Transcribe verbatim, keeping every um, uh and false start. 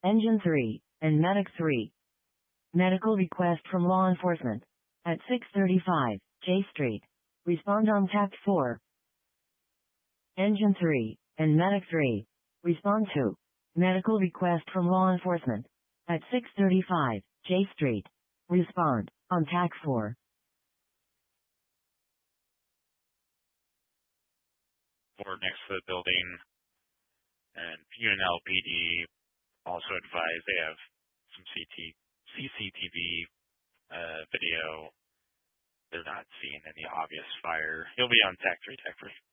Engine three, and Medic three. Medical request from law enforcement. At six thirty-five, J Street. Respond on T A C four. Engine three, and Medic three. Respond to. Medical request from law enforcement. At six thirty-five, J Street. Respond on T A C four. Or next to the building. And U N L P D also advised they have some C C T V uh, video. They're not seeing any obvious fire. He'll be on T A C three, T A C three.